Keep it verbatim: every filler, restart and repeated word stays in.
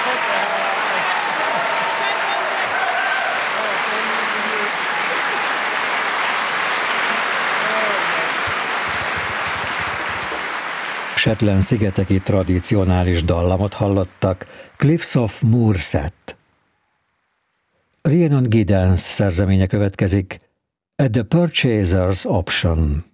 Shetland szigeteki tradicionális dallamot hallottak, Cliffs of Moorset. Rhiannon Giddens szerzeménye következik, At the Purchaser's Option.